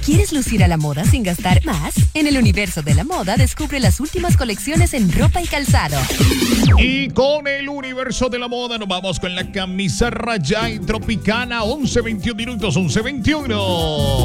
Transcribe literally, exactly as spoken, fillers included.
¿Quieres lucir a la moda sin gastar más? En el universo de la moda descubre las últimas colecciones en ropa y calzado. Y con el universo de la moda nos vamos con la camisa rayada y tropicana. once veintiún minutos, once veintiuno.